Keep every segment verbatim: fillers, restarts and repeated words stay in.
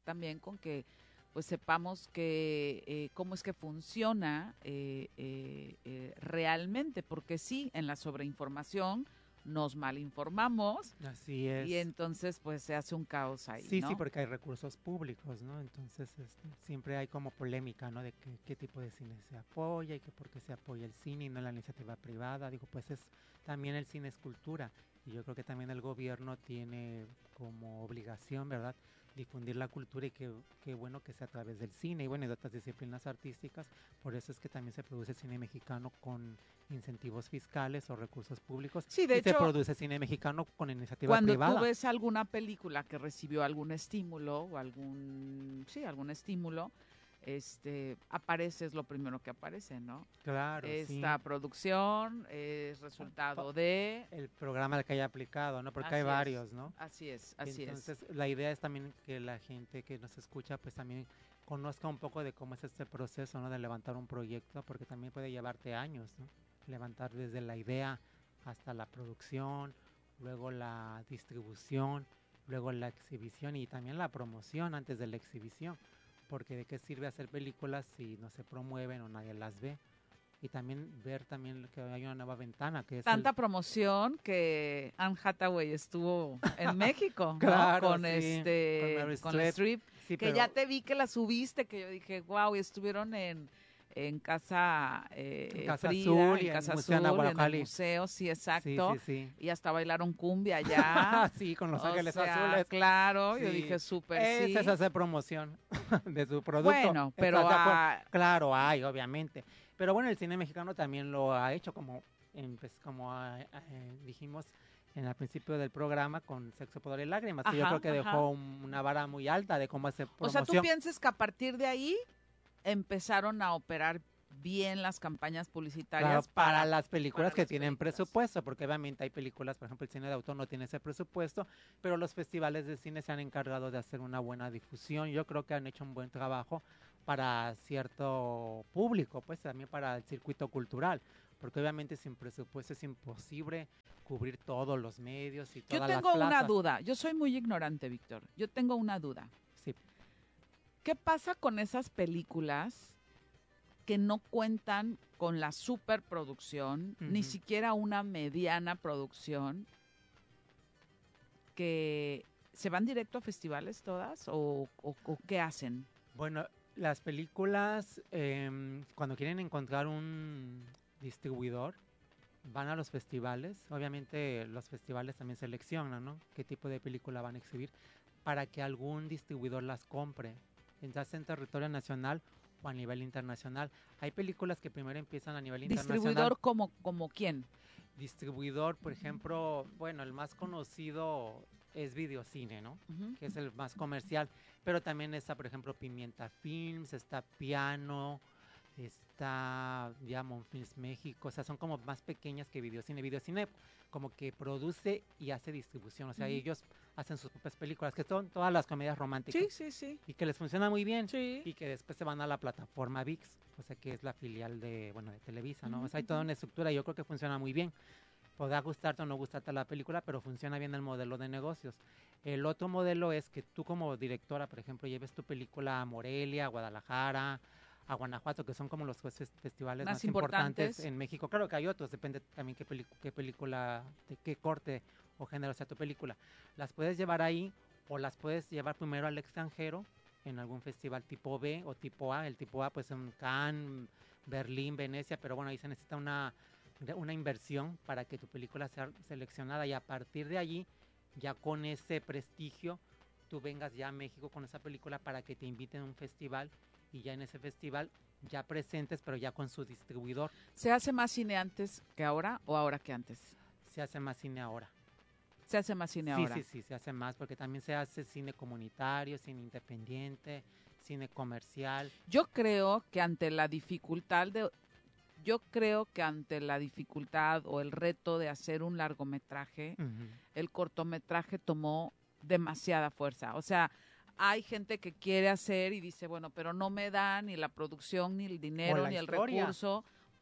también con que pues sepamos que eh, cómo es que funciona eh, eh, eh, realmente, porque sí, en la sobreinformación nos malinformamos. Así es. Y entonces pues se hace un caos ahí, Sí, ¿no? sí, porque hay recursos públicos, ¿no? Entonces este, siempre hay como polémica, ¿no? De que, qué tipo de cine se apoya y que por qué se apoya el cine y no la iniciativa privada. Digo, pues es también el cine es cultura y yo creo que también el gobierno tiene como obligación, ¿verdad?, difundir la cultura y que, que bueno que sea a través del cine y bueno, y de otras disciplinas artísticas. Por eso es que también se produce cine mexicano con incentivos fiscales o recursos públicos. Sí, de y hecho, se produce cine mexicano con iniciativa cuando privada. tú ves alguna película que recibió algún estímulo o algún, sí, algún estímulo, este, aparece, es lo primero que aparece, ¿no? Claro, Esta sí. producción es resultado de... El programa al que haya aplicado, ¿no? Porque así hay es, varios, ¿no? Así es, así Entonces, es. la idea es también que la gente que nos escucha, pues también conozca un poco de cómo es este proceso, ¿no? De levantar un proyecto, porque también puede llevarte años, ¿no? Levantar desde la idea hasta la producción, luego la distribución, luego la exhibición y también la promoción antes de la exhibición. Porque de qué sirve hacer películas si no se promueven o nadie las ve. Y también ver también que hay una nueva ventana que es Tanta el... promoción que Anne Hathaway estuvo en México, Claro, ¿no? Con sí, este, con Meryl con Streep. Streep, Sí, que pero... ya te vi que la subiste, que yo dije, wow, y estuvieron en, en Casa eh, En Casa Frida, Azul en y en Casa Museo Azul, en el Nahualcali. museo, sí, Sí, exacto, sí, sí. y hasta bailaron cumbia allá. Sí, con Los O Ángeles sea, Azules. claro, yo Sí, dije, súper esa es sí. hacer promoción de su producto. Bueno, pero ¿Estás de acuerdo? a, Claro, hay, obviamente. Pero bueno, el cine mexicano también lo ha hecho, como, en, pues, como ah, eh, dijimos en el principio del programa con Sexo, Poder y Lágrimas, que yo ajá, creo que ajá. dejó un- una vara muy alta de cómo hacer O sea, ¿tú promoción. piensas que a partir de ahí empezaron a operar bien las campañas publicitarias Claro, para, para, las películas para que las tienen películas? presupuesto, porque obviamente hay películas, por ejemplo, el cine de autor no tiene ese presupuesto, pero los festivales de cine se han encargado de hacer una buena difusión. Yo creo que han hecho un buen trabajo para cierto público, pues también para el circuito cultural, porque obviamente sin presupuesto es imposible cubrir todos los medios y Yo todas las tengo una plazas. duda, yo soy muy ignorante, Víctor. Yo tengo una duda. Sí. ¿Qué pasa con esas películas que no cuentan con la superproducción, Uh-huh. ni siquiera una mediana producción, que se van directo a festivales todas o, o, o qué hacen? Bueno, las películas, eh, cuando quieren encontrar un distribuidor, van a los festivales. Obviamente los festivales también seleccionan, ¿no?, qué tipo de película van a exhibir para que algún distribuidor las compre, ya sea en territorio nacional o a nivel internacional. Hay películas que primero empiezan a nivel internacional. ¿Distribuidor como, como quién? Distribuidor, por ejemplo, bueno, el más conocido es Videocine, ¿no? Uh-huh. Que es el más comercial, pero también está, por ejemplo, Pimienta Films, está Piano, está Diamond Films México, o sea, son como más pequeñas que Videocine. Videocine como que produce y hace distribución, o sea, uh-huh. ellos hacen sus propias películas, que son todas las comedias románticas. Sí, sí, sí. Y que les funciona muy bien. Sí. Y que después se van a la plataforma ViX, o sea, que es la filial de, bueno, de Televisa, ¿no? Uh-huh. O sea, hay toda una estructura y yo creo que funciona muy bien. Podrá gustarte o no gustarte la película, pero funciona bien el modelo de negocios. El otro modelo es que tú como directora, por ejemplo, lleves tu película a Morelia, a Guadalajara, a Guanajuato, que son como los festivales más, más importantes. importantes en México. Claro que hay otros, depende también qué, pelic- qué película, de qué corte o género sea tu película. Las puedes llevar ahí o las puedes llevar primero al extranjero en algún festival tipo B o tipo A. El tipo A pues en Cannes, Berlín, Venecia, pero bueno, ahí se necesita una, una inversión para que tu película sea seleccionada y a partir de allí, ya con ese prestigio, tú vengas ya a México con esa película para que te inviten a un festival y ya en ese festival ya presentes, pero ya con su distribuidor. ¿Se hace más cine antes que ahora o ahora que antes? Se hace más cine ahora. Se hace más cine sí, ahora. Sí, sí, sí, se hace más porque también se hace cine comunitario, cine independiente, cine comercial. Yo creo que ante la dificultad de, yo creo que ante la dificultad o el reto de hacer un largometraje, uh-huh. el cortometraje tomó demasiada fuerza. O sea, hay gente que quiere hacer y dice, bueno, pero no me da ni la producción, ni el dinero, ni el historia. recurso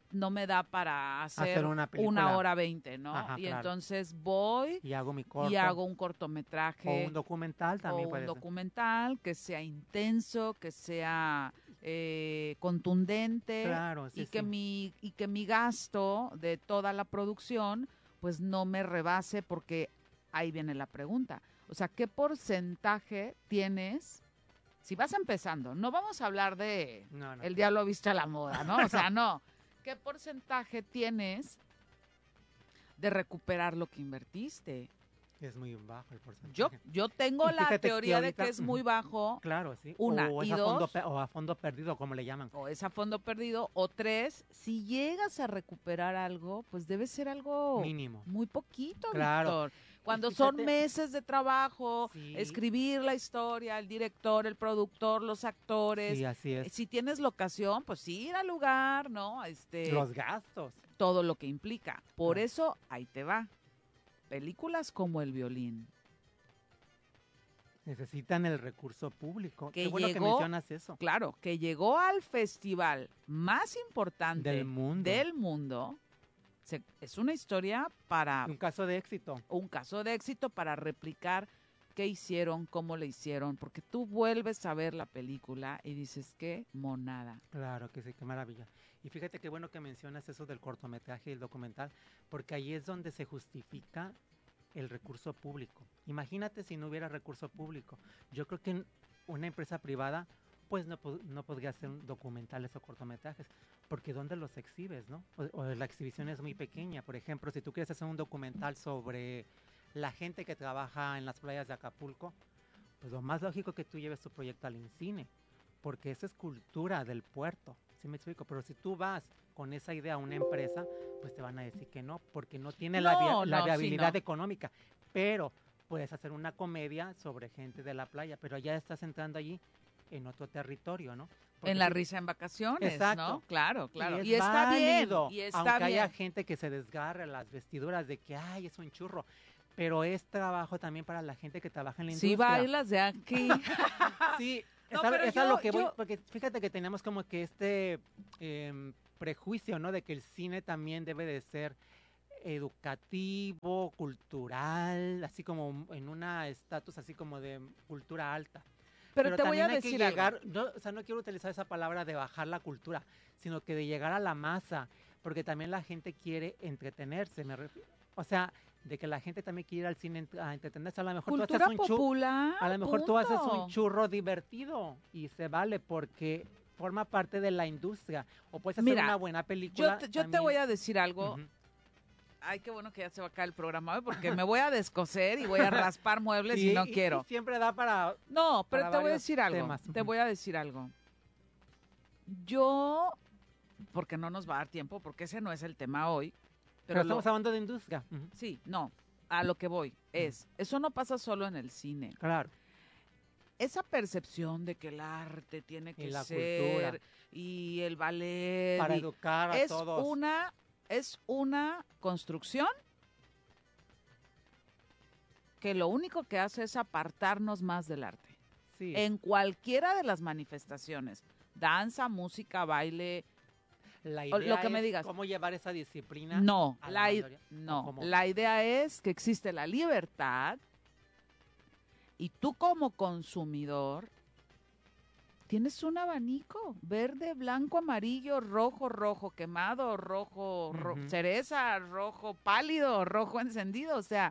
no me da para hacer, hacer una, una hora veinte, ¿no? Ajá, y claro. entonces voy y hago mi corto. y hago un cortometraje. O un documental también o puede un ser. documental que sea intenso, que sea eh, contundente. Claro, sí, y que sí. mi y que mi gasto de toda la producción pues no me rebase, porque ahí viene la pregunta. O sea, ¿qué porcentaje tienes? Si vas empezando, no vamos a hablar de No, no, el claro. diablo viste a la moda, ¿no? O sea, no. ¿Qué porcentaje tienes de recuperar lo que invertiste? Es muy bajo el porcentaje. Yo, yo tengo Y la fíjate que teoría ahorita- de que es ujú. muy bajo, Claro, sí. una, o, y es a fondo dos- pe- o a fondo perdido, como le llaman. o es a fondo perdido, o tres, si llegas a recuperar algo, pues debe ser algo Mínimo. muy poquito, Claro. Víctor. Cuando Y son fíjate- meses de trabajo, Sí. escribir la historia, el director, el productor, los actores, Sí, así eh, es. si tienes locación, pues ir al lugar, ¿no? Este, Los gastos. todo lo que implica. Por Ah. eso, ahí te va. Películas como El Violín, Necesitan el recurso público. Que Qué bueno que llegó- mencionas eso. claro, que llegó al festival más importante Del mundo. del mundo. Se- es una historia para Un caso de éxito. un caso de éxito, para replicar qué hicieron, cómo le hicieron, porque tú vuelves a ver la película y dices, qué monada. Claro que sí, qué maravilla. Y fíjate qué bueno que mencionas eso del cortometraje y el documental, porque ahí es donde se justifica el recurso público. Imagínate si no hubiera recurso público. Yo creo que en una empresa privada, pues no, po- no podría hacer documentales o cortometrajes, porque ¿dónde los exhibes, no? O, o la exhibición es muy pequeña. Por ejemplo, si tú quieres hacer un documental sobre la gente que trabaja en las playas de Acapulco, pues lo más lógico que tú lleves tu proyecto al INCINE, porque esa es cultura del puerto, ¿sí me explico? Pero si tú vas con esa idea a una empresa, pues te van a decir que no, porque no tiene la, via- No, la no, sí, viabilidad no. económica. Pero puedes hacer una comedia sobre gente de la playa, pero ya estás entrando allí en otro territorio, ¿no? Porque En la si- risa en vacaciones, Exacto. ¿no? Claro, claro. es Y, está válido, bien, y está aunque bien. haya gente que se desgarre las vestiduras de que, ay, es un churro, pero es trabajo también para la gente que trabaja en la Sí industria. bailas de aquí. Sí, No, es, a, pero es a yo- lo que voy, yo- porque fíjate que tenemos como que este em, prejuicio, ¿no? De que el cine también debe de ser educativo, cultural, así como en una estatus así como de cultura alta. Pero, te voy a también hay decir que algo. llegar, no, o sea, no quiero utilizar esa palabra de bajar la cultura, sino que de llegar a la masa, porque también la gente quiere entretenerse, me refiero. O sea, de que la gente también quiere ir al cine ent- a entretenerse. A lo mejor tú Cultura haces un chu- popular. a lo mejor tú haces punto. un churro divertido y se vale porque forma parte de la industria. O puedes hacer Mira, una buena Yo, película. te, yo te también. voy a decir algo. Ujú. Ay, qué bueno que ya se va a caer el programa hoy, porque me voy a descoser y voy a raspar muebles Sí, y no y- y quiero. siempre da para. No, pero para te voy a varios decir algo. temas. Te Ujú. voy a decir algo. Yo, porque no nos va a dar tiempo, porque ese no es el tema hoy. Pero, Pero, lo- estamos hablando de industria. Ujú. sí, no. A lo que voy es, eso no pasa solo en el cine. Claro. Esa percepción de que el arte tiene que Y la ser cultura. y el ballet Para y- educar a es todos. una es una construcción que lo único que hace es apartarnos más del arte. Sí. En cualquiera de las manifestaciones, danza, música, baile, La o idea lo que me es digas. cómo llevar esa disciplina. no, a la la, i- mayoría, ¿o no, cómo? la idea es que existe la libertad y tú como consumidor tienes un abanico, verde, blanco, amarillo, rojo, rojo quemado, rojo, ro- Ujú. cereza, rojo pálido, rojo encendido. O sea,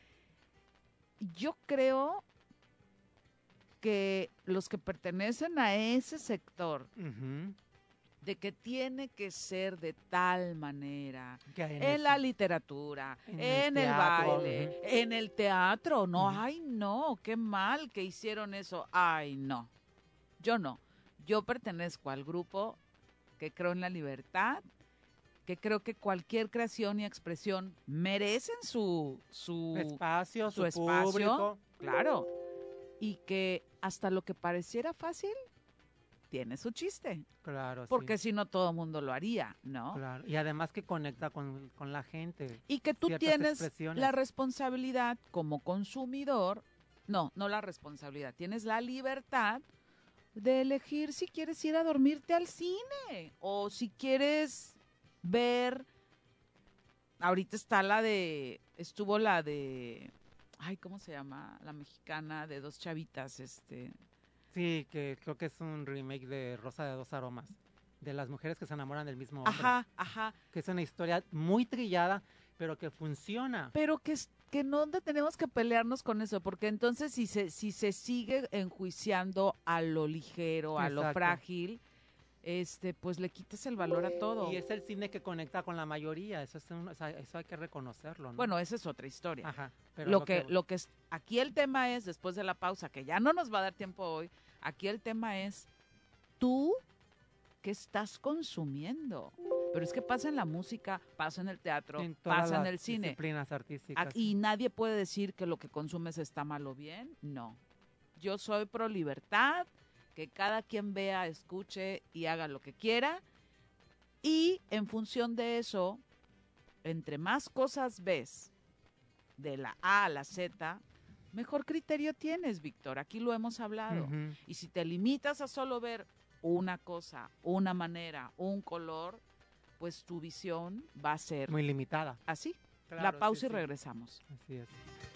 yo creo que los que pertenecen a ese sector, Ujú. de que tiene que ser de tal manera, Que en, el la ci- literatura, en en, el el, teatro, baile, ujú. en el teatro, no, Ujú. ay no, qué mal que hicieron eso, ay no, yo no, yo pertenezco al grupo que creo en la libertad, que creo que cualquier creación y expresión merecen su, su, espacio, su, su espacio, público. claro, y que hasta lo que pareciera fácil tiene su chiste, Claro, porque sí. si no todo el mundo lo haría, ¿no? Claro. Y además que conecta con, con la gente. Y que tú ciertas tienes expresiones. la responsabilidad como consumidor, no, no la responsabilidad, tienes la libertad de elegir si quieres ir a dormirte al cine o si quieres ver, ahorita está la de, estuvo la de, ay, ¿cómo se llama? La mexicana de dos chavitas, este... Sí, que creo que es un remake de Rosa de dos aromas, de las mujeres que se enamoran del mismo hombre. Ajá, ajá. Que es una historia muy trillada, pero que funciona. Pero que, que no tenemos que pelearnos con eso, porque entonces si se, si se sigue enjuiciando a lo ligero, a Exacto. lo frágil, este, pues le quitas el valor a todo. Y es el cine que conecta con la mayoría, eso, es un, eso hay que reconocerlo, ¿no? Bueno, esa es otra historia. Ajá, pero lo, lo que, que... lo que es, aquí el tema es, después de la pausa, que ya no nos va a dar tiempo hoy, aquí el tema es, tú, ¿qué estás consumiendo? Pero es que pasa en la música, pasa en el teatro, en pasa en el cine. Disciplinas artísticas. Y sí. Nadie puede decir que lo que consumes está mal o bien, no. Yo soy pro libertad, que cada quien vea, escuche y haga lo que quiera. Y en función de eso, entre más cosas ves, de la A a la Z, mejor criterio tienes, Víctor. Aquí lo hemos hablado. Uh-huh. Y si te limitas a solo ver una cosa, una manera, un color, pues tu visión va a ser... muy limitada. Así. Claro, la pausa sí, y sí. regresamos. Así es.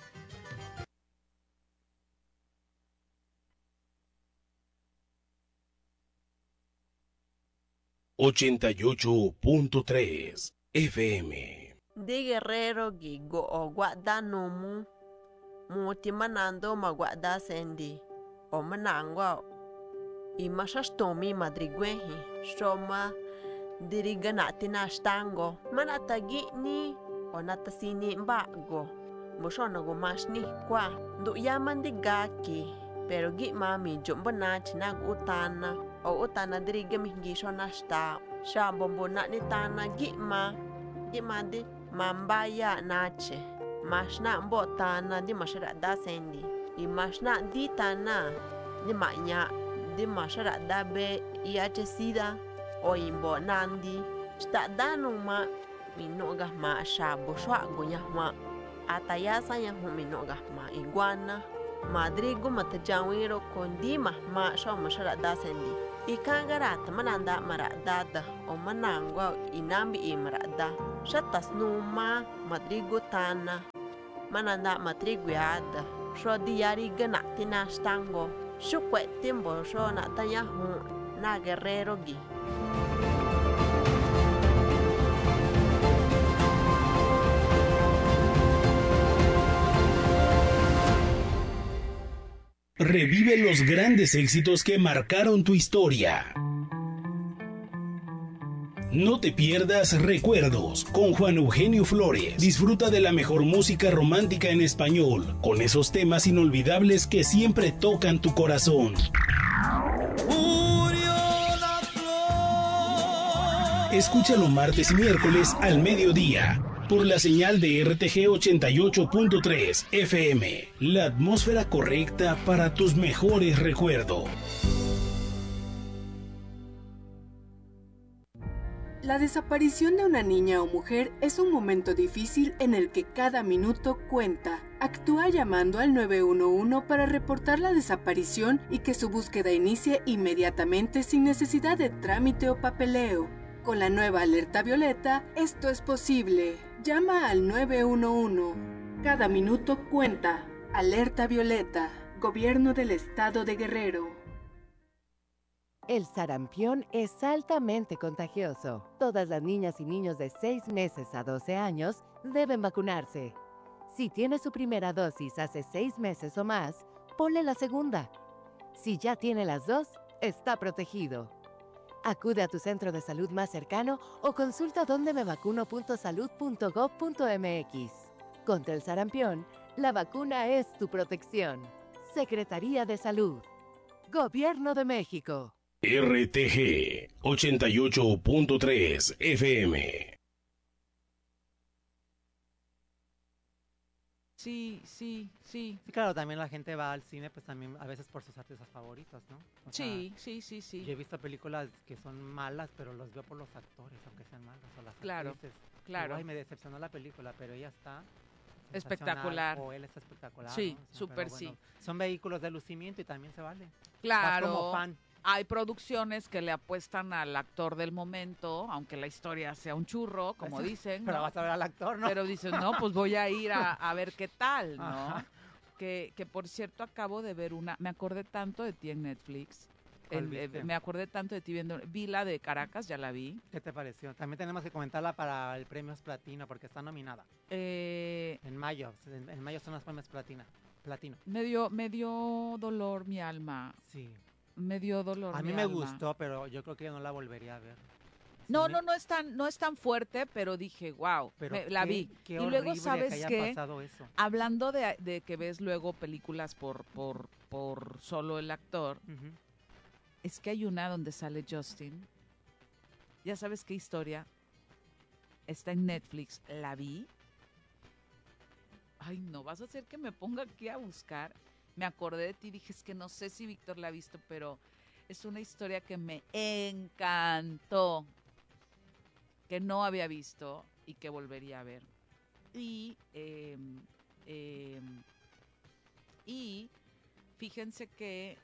ochenta y ocho punto tres F M. De Guerrero gigo o guarda nomu muti manando ma guarda sendi o manangwa i mashastomi madrigwehi shoma diriganati na stango manatagi ni o natasini mbago mushona go mashni kwa ndu yamandi gaki pero gi mami jombo na chinagu utana o utana diriga mihingisho na sta shambombo na nitana gi ma gi mandi mambaya nache mashna mbotana di mashara da sendi i mashna di tana di manya di mashara da be iache sida o imbo nandi sta danu ma minoga ma shabo shwa gonya ma atayasa ya hu minoga ma iguana madrigo matajawiro kondi ma ma shwa mashara da sendi ikangarata mananda maradada o manangwa inambi imrada shatas numa madrigo tana mananda matriguada sho diari gana tina stango shukwe timbo sho na tanya hu na guerrero gi Revive los grandes éxitos que marcaron tu historia. No te pierdas Recuerdos con Juan Eugenio Flores. Disfruta de la mejor música romántica en español, con esos temas inolvidables que siempre tocan tu corazón. Escúchalo martes y miércoles al mediodía, por la señal de R T G ochenta y ocho punto tres F M. La atmósfera correcta para tus mejores recuerdos. La desaparición de una niña o mujer es un momento difícil en el que cada minuto cuenta. Actúa llamando al nueve uno uno para reportar la desaparición y que su búsqueda inicie inmediatamente sin necesidad de trámite o papeleo. Con la nueva alerta violeta, esto es posible. Llama al nueve uno uno. Cada minuto cuenta. Alerta violeta. Gobierno del Estado de Guerrero. El sarampión es altamente contagioso. Todas las niñas y niños de seis meses a doce años deben vacunarse. Si tiene su primera dosis hace seis meses o más, ponle la segunda. Si ya tiene las dos, está protegido. Acude a tu centro de salud más cercano o consulta donde me vacuno punto salud punto gob punto m x. Contra el sarampión, la vacuna es tu protección. Secretaría de Salud. Gobierno de México. R T G ochenta y ocho punto tres F M. Sí, sí, sí. Sí, claro, también la gente va al cine, pues también a veces por sus artistas favoritos, ¿no? O sí, sea, sí, sí, sí. Yo he visto películas que son malas, pero los veo por los actores, aunque sean malos, o las claro, actrices. Claro, Ay, me decepcionó la película, pero ella está espectacular. O él está espectacular. Sí, ¿no? O sea, súper bueno, sí. Son vehículos de lucimiento y también se vale. Claro. Vas como fan. Hay producciones que le apuestan al actor del momento, aunque la historia sea un churro, como dicen. Pero ¿no? vas a ver al actor, ¿no? Pero dicen, no, pues voy a ir a, a ver qué tal, ¿no? Ajá. Que, que por cierto acabo de ver una, me acordé tanto de ti en Netflix. ¿Cuál En- eh, viste? me acordé tanto de ti viendo, vi la de Caracas, ya la vi. ¿Qué te pareció? También tenemos que comentarla para el Premios Platino, porque está nominada. Eh, En mayo, en, en mayo son los Premios Platina, Platino. me dio, me dio dolor mi alma, Sí. me dio dolor A mi mí me alma. gustó, pero yo creo que no la volvería a ver. Sí No, me- no, no es tan, no es tan fuerte, pero dije, wow, Pero la qué- vi. qué Y luego, horrible ¿sabes que haya qué? pasado eso. Hablando de, de que ves luego películas por, por, por solo el actor, Ujú. es que hay una donde sale Justin. ¿Ya sabes qué historia? Está en Netflix, la vi. Ay, no, vas a hacer que me ponga aquí a buscar. Me acordé de ti, dije, es que no sé si Víctor la ha visto, pero es una historia que me encantó, que no había visto y que volvería a ver. Y, eh, eh, y fíjense que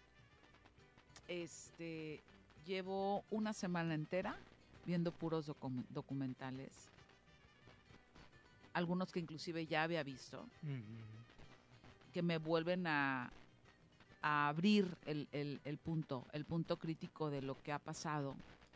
este llevo una semana entera viendo puros docu- documentales, algunos que inclusive ya había visto, Ujú. que me vuelven a, a abrir el, el- el punto, el punto crítico de lo que ha pasado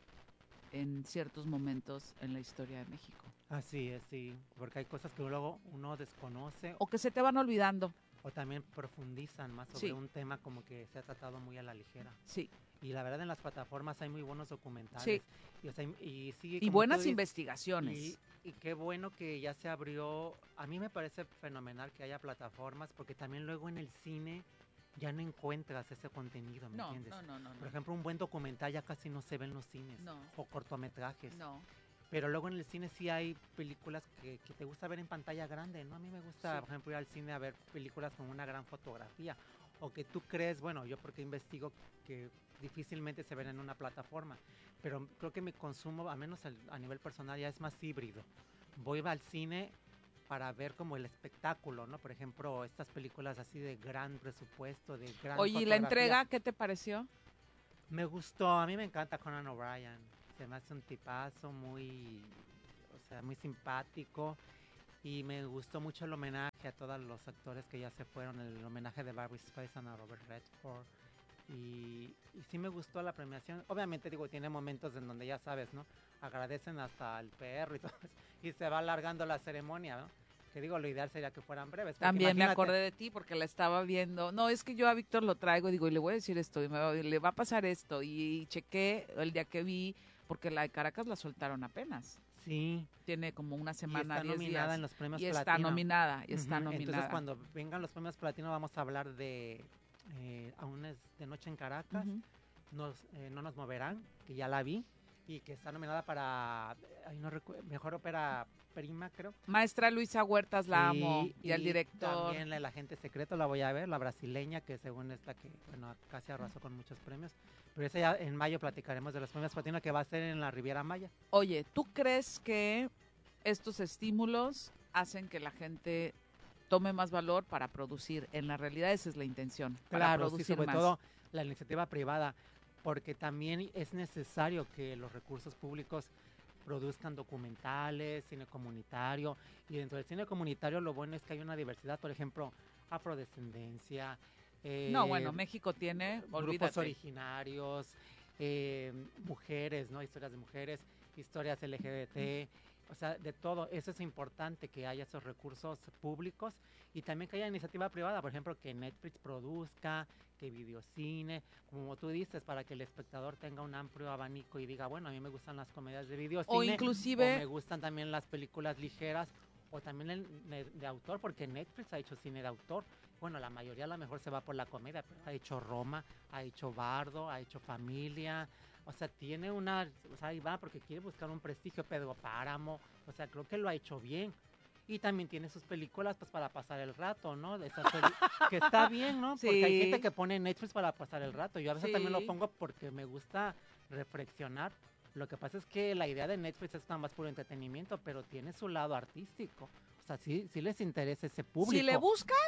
en ciertos momentos en la historia de México. Así es, sí, porque hay cosas que luego uno desconoce O que se te van olvidando. o también profundizan más sobre Sí. un tema como que se ha tratado muy a la ligera. Sí. Y la verdad en las plataformas hay muy buenos documentales. Sí. Y, o sea, y, y sí, Y como tú buenas dices, investigaciones. Y, y qué bueno que ya se abrió. A mí me parece fenomenal que haya plataformas porque también luego en el cine ya no encuentras ese contenido, ¿me No, entiendes? no, no, no, Por no. ejemplo, un buen documental ya casi no se ve en los cines. No. O cortometrajes. No. Pero luego en el cine sí hay películas que, que te gusta ver en pantalla grande, ¿no? A mí me gusta, Sí. por ejemplo, ir al cine a ver películas con una gran fotografía. O que tú crees, bueno, yo porque investigo que difícilmente se ven en una plataforma. Pero creo que mi consumo, a menos el- a nivel personal, ya es más híbrido. Voy al cine para ver como el espectáculo, ¿no? Por ejemplo, estas películas así de gran presupuesto, de gran Oye, ¿y la fotografía. entrega qué te pareció? Me gustó, a mí me encanta Conan O'Brien. Se me hace un tipazo muy, o sea, muy simpático. Y me gustó mucho el homenaje a todos los actores que ya se fueron, el homenaje de Barbra Streisand a Robert Redford. Y, y sí me gustó la premiación. Obviamente, digo, tiene momentos en donde ya sabes, ¿no? Agradecen hasta al perro y todo eso, y se va alargando la ceremonia, ¿no? Que digo, lo ideal sería que fueran breves. porque También me imagínate- acordé de ti porque la estaba viendo. No, es que yo a Víctor lo traigo y digo, y le voy a decir esto, y me va- le va a pasar esto. Y, chequé el día que vi, porque la de Caracas la soltaron apenas. Sí, Tiene como una y semana, está diez nominada días. en los premios Y está Platino. nominada, y está Ujú, nominada. Entonces, cuando vengan los premios Platino, vamos a hablar de eh, Aún es de noche en Caracas. Ujú. Nos, eh, no nos moverán, que ya la vi, y que está nominada para ay, no recu- mejor ópera prima, creo. Maestra Luisa Huertas, la Sí, amo. Y, al director. También la El Agente Secreto la voy a ver, la brasileña, que según esta que, bueno, casi arrasó con muchos premios. Pero esa ya en mayo platicaremos de los premios Platino, que va a ser en la Riviera Maya. Oye, ¿tú crees que estos estímulos hacen que la gente tome más valor para producir? En la realidad esa es la intención, para Claro, sí, producir sobre más. todo la iniciativa privada, porque también es necesario que los recursos públicos produzcan documentales, cine comunitario, y dentro del cine comunitario lo bueno es que hay una diversidad, por ejemplo, afrodescendencia, eh, No, bueno, México tiene, grupos olvídate. originarios, eh, mujeres, ¿no? Historias de mujeres, historias L G B T, o sea, de todo. Eso es importante, que haya esos recursos públicos y también que haya iniciativa privada, por ejemplo, que Netflix produzca, que videocine, como tú dices, para que el espectador tenga un amplio abanico y diga, bueno, a mí me gustan las comedias de videocine, O inclusive- o me gustan también las películas ligeras, o también el de, de autor, porque Netflix ha hecho cine de autor. Bueno, la mayoría a lo mejor se va por la comedia, pero ha hecho Roma, ha hecho Bardo, ha hecho Familia, o sea, tiene una, o sea, ahí va porque quiere buscar un prestigio. Pedro Páramo, o sea, creo que lo ha hecho bien. Y también tiene sus películas pues para pasar el rato, ¿no? De esas peli- que está bien, ¿no? Porque hay Sí. gente que pone Netflix para pasar el rato. Yo a veces también lo Sí. pongo porque me gusta reflexionar. Lo que pasa es que la idea de Netflix es nada más puro entretenimiento, pero tiene su lado artístico. O sea, sí, sí les interesa ese público. Si le buscas,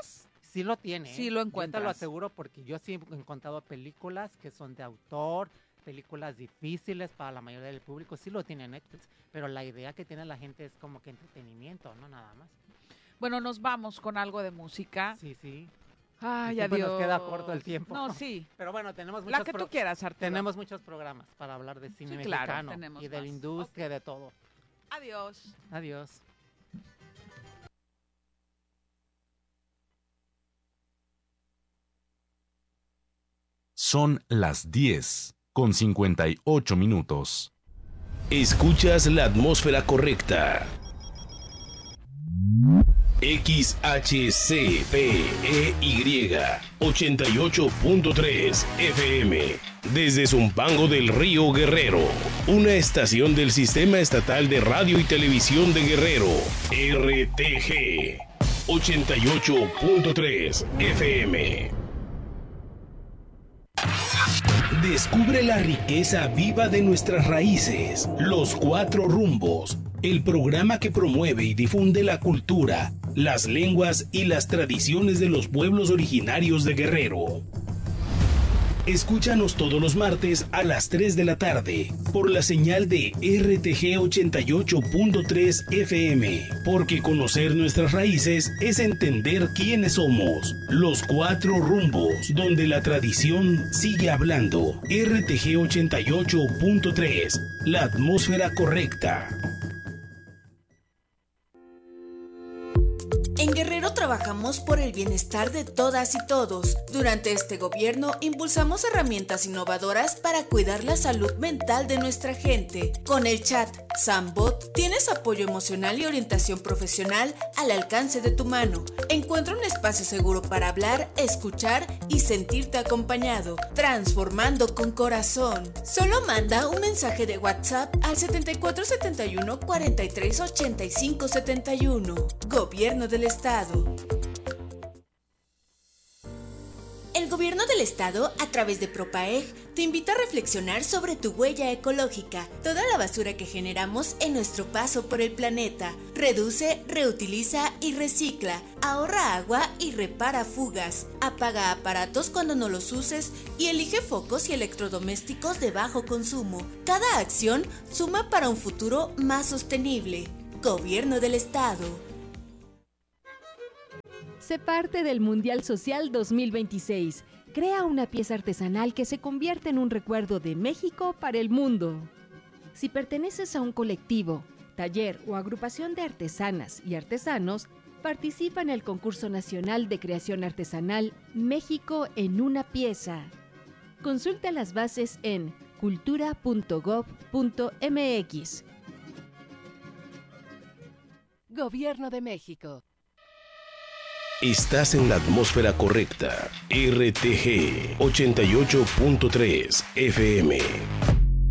Sí lo tiene. Sí ¿eh? lo Yo encuentras. te lo aseguro porque yo sí he encontrado películas que son de autor, películas difíciles para la mayoría del público, sí lo tiene Netflix, pero la idea que tiene la gente es como que entretenimiento, no nada más. Bueno, nos vamos con algo de música. Sí, sí. Ay, Siempre adiós. nos queda corto el tiempo. No, sí. Pero bueno, tenemos muchos La que pro- tú quieras, Arturo. Tenemos muchos programas para hablar de cine Sí, claro, mexicano tenemos y de la más. industria, Ok. de todo. Adiós. Adiós. Son las diez con cincuenta y ocho minutos. Escuchas la atmósfera correcta. X H C P E Y ochenta y ocho punto tres F M desde Zumpango del Río Guerrero, una estación del Sistema Estatal de Radio y Televisión de Guerrero, R T G ochenta y ocho punto tres F M. Descubre la riqueza viva de nuestras raíces, Los Cuatro Rumbos, el programa que promueve y difunde la cultura, las lenguas y las tradiciones de los pueblos originarios de Guerrero. Escúchanos todos los martes a las tres de la tarde por la señal de R T G ochenta y ocho punto tres F M, porque conocer nuestras raíces es entender quiénes somos. Los Cuatro Rumbos, donde la tradición sigue hablando. R T G ochenta y ocho punto tres, la atmósfera correcta. En Guerrero trabajamos por el bienestar de todas y todos. Durante este gobierno impulsamos herramientas innovadoras para cuidar la salud mental de nuestra gente. Con el chat Sambot tienes apoyo emocional y orientación profesional al alcance de tu mano. Encuentra un espacio seguro para hablar, escuchar y sentirte acompañado, transformando con corazón. Solo manda un mensaje de WhatsApp al setenta y cuatro setenta y uno cuarenta y tres ochenta y cinco setenta y uno. Gobierno del Estado. El Gobierno del Estado, a través de Propaeg, te invita a reflexionar sobre tu huella ecológica, toda la basura que generamos en nuestro paso por el planeta. Reduce, reutiliza y recicla. Ahorra agua y repara fugas. Apaga aparatos cuando no los uses y elige focos y electrodomésticos de bajo consumo. Cada acción suma para un futuro más sostenible. Gobierno del Estado. Sé parte del Mundial Social dos mil veintiséis. Crea una pieza artesanal que se convierte en un recuerdo de México para el mundo. Si perteneces a un colectivo, taller o agrupación de artesanas y artesanos, participa en el Concurso Nacional de Creación Artesanal México en una pieza. Consulta las bases en cultura punto gob punto m x. Gobierno de México. Estás en la atmósfera correcta. R T G ochenta y ocho punto tres F M.